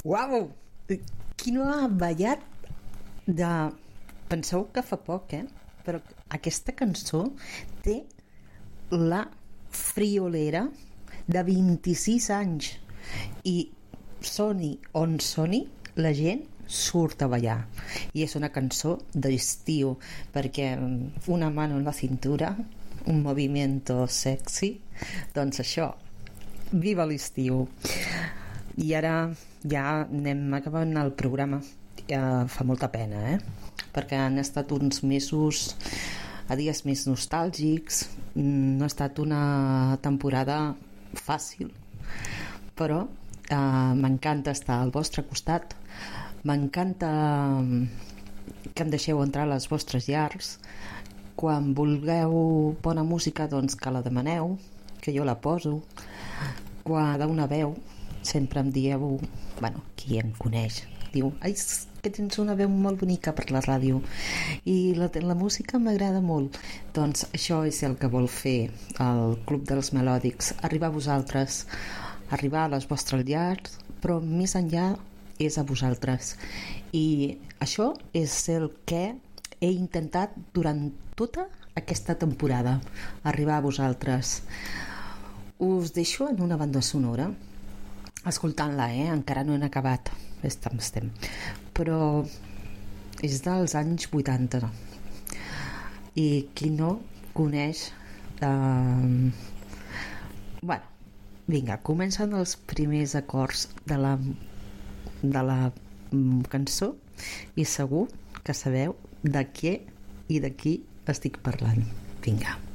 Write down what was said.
Uau! Qui no ha ballat de... Penseu que fa poc, però aquesta cançó té la friolera de 26 anys i soni on soni, la gent surt a ballar. I és una cançó d'estiu, perquè una mano en la cintura, un movimiento sexy, doncs això, viva l'estiu. I ara ja anem acabant el programa. Ja fa molta pena, perquè han estat uns mesos, a dies més nostàlgics. No ha estat una temporada fàcil, però m'encanta estar al vostre costat, m'encanta que em deixeu entrar a les vostres llars. Quan vulgueu bona música, doncs que la demaneu, que jo la poso. Quan d'una veu sempre em dieu, bueno, qui em coneix diu, ai, que tens una veu molt bonica per la ràdio i la música m'agrada molt. Doncs això és el que vol fer el Club dels Melòdics, arribar a vosaltres, arribar a les vostres llars, però més enllà és a vosaltres. I això és el que he intentat durant tota aquesta temporada, arribar a vosaltres. Us deixo en una banda sonora escoltant-la, encara no he acabat, estem, però és dels anys 80 i qui no coneix bueno, vinga, comencen els primers acords de la cançó i segur que sabeu de què i de qui estic parlant. Vinga.